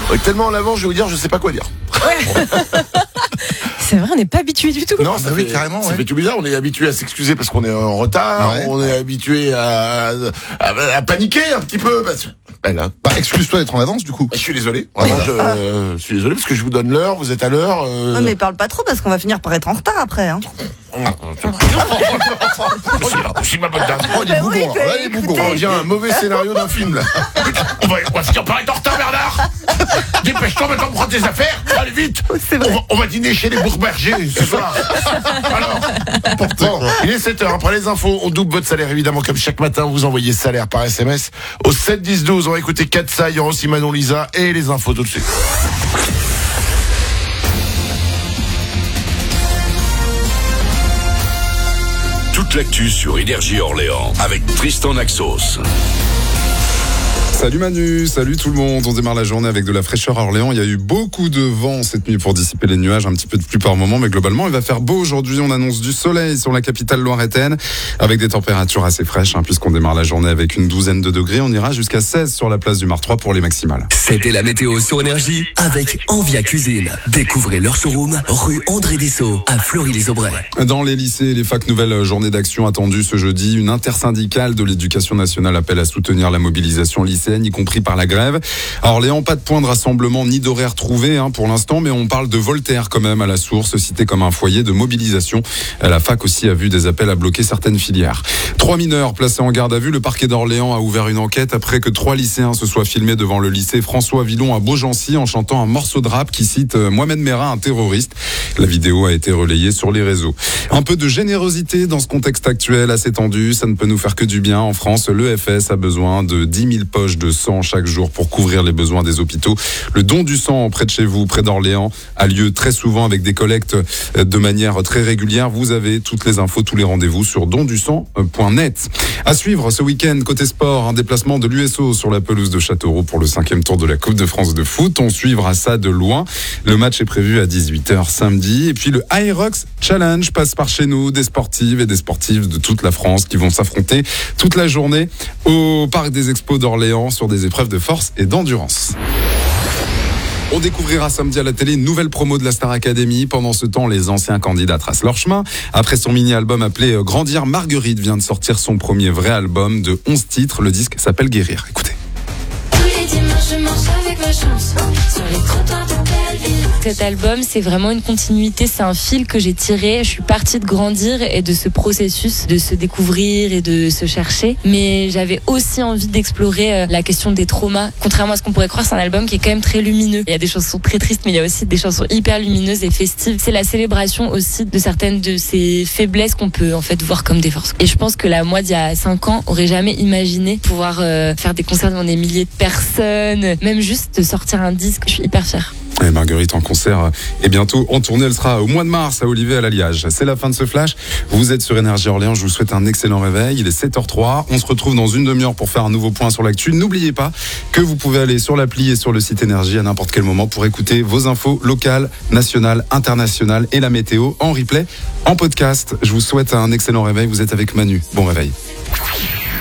Tellement en avant, je vais vous dire, je sais pas quoi dire. Ouais. C'est vrai, on n'est pas habitué du tout. Non, ça fait carrément. Ça fait tout bizarre. On est habitué à s'excuser parce qu'on est en retard. Ouais. On est habitué à paniquer un petit peu. Excuse-toi d'être en avance, du coup. Je suis désolé. Vraiment, je suis désolé parce que je vous donne l'heure. Vous êtes à l'heure. Non, mais parle pas trop parce qu'on va finir par être en retard après. Hein. C'est ma bonne dame. On dirait un mauvais scénario d'un film là. On va finir par être en retard, Bernard. Dépêche-toi maintenant, prends tes affaires. Allez vite. On va dîner chez les Bourg-Berger ce soir. Alors, bon, il est 7h. Après les infos, on double votre salaire évidemment comme chaque matin. Vous envoyez salaire par SMS au 7 10 12. On va écouter Katsa, il y aura aussi Manon Lisa et les infos tout de suite. Toute l'actu sur Énergie Orléans avec Tristan Naxos. Salut Manu, salut tout le monde. On démarre la journée avec de la fraîcheur à Orléans. Il y a eu beaucoup de vent cette nuit pour dissiper les nuages, un petit peu de pluie par moment, mais globalement il va faire beau aujourd'hui. On annonce du soleil sur la capitale loiretaine avec des températures assez fraîches, puisqu'on démarre la journée avec une douzaine de degrés. On ira jusqu'à 16 sur la place du Mar 3 pour les maximales. C'était la météo sur Énergie avec Envia Cuisine. Découvrez leur showroom rue André Dessau à Fleury-les-Aubrais. Dans les lycées et les facs, nouvelle journée d'action attendue ce jeudi. Une intersyndicale de l'éducation nationale appelle à soutenir la mobilisation lycéenne, y compris par la grève. À Orléans, pas de point de rassemblement ni d'horaire trouvé pour l'instant, mais on parle de Voltaire quand même à la source, cité comme un foyer de mobilisation. La fac aussi a vu des appels à bloquer certaines filières. 3 mineurs placés en garde à vue. Le parquet d'Orléans a ouvert une enquête après que 3 lycéens se soient filmés devant le lycée François Villon à Beaugency en chantant un morceau de rap qui cite Mohamed Merah, un terroriste. La vidéo a été relayée sur les réseaux. Un peu de générosité dans ce contexte actuel assez tendu, ça ne peut nous faire que du bien. En France, l'EFS a besoin de 10 000 poches de sang chaque jour pour couvrir les besoins des hôpitaux. Le don du sang près de chez vous, près d'Orléans, a lieu très souvent avec des collectes de manière très régulière. Vous avez toutes les infos, tous les rendez-vous sur dondusang.net. À suivre ce week-end, côté sport, un déplacement de l'USO sur la pelouse de Châteauroux pour le 5e tour de la Coupe de France de foot. On suivra ça de loin. Le match est prévu à 18h samedi. Et puis le Aerox Challenge passe par chez nous, des sportives et des sportifs de toute la France qui vont s'affronter toute la journée au Parc des Expos d'Orléans sur des épreuves de force et d'endurance. On découvrira samedi à la télé une nouvelle promo de la Star Academy. Pendant ce temps, les anciens candidats tracent leur chemin. Après son mini-album appelé Grandir, Marguerite vient de sortir son premier vrai album de 11 titres. Le disque s'appelle Guérir. Écoutez. Tous les dimanches, je marche avec ma chance sur les trottoirs de Belleville. Cet album, c'est vraiment une continuité, c'est un fil que j'ai tiré. Je suis partie de grandir et de ce processus de se découvrir et de se chercher. Mais j'avais aussi envie d'explorer la question des traumas. Contrairement à ce qu'on pourrait croire, c'est un album qui est quand même très lumineux. Il y a des chansons très tristes, mais il y a aussi des chansons hyper lumineuses et festives. C'est la célébration aussi de certaines de ces faiblesses qu'on peut en fait voir comme des forces. Et je pense que moi d'il y a 5 ans, aurait jamais imaginé pouvoir faire des concerts devant des milliers de personnes, même juste sortir un disque. Je suis hyper fière. Et Marguerite en concert et bientôt en tournée, elle sera au mois de mars à Olivet à l'Alliage. C'est la fin de ce flash. Vous êtes sur Énergie Orléans, je vous souhaite un excellent réveil. Il est 7h03. On se retrouve dans une demi-heure pour faire un nouveau point sur l'actu. N'oubliez pas que vous pouvez aller sur l'appli et sur le site Énergie à n'importe quel moment pour écouter vos infos locales, nationales, internationales et la météo en replay, en podcast. Je vous souhaite un excellent réveil. Vous êtes avec Manu. Bon réveil.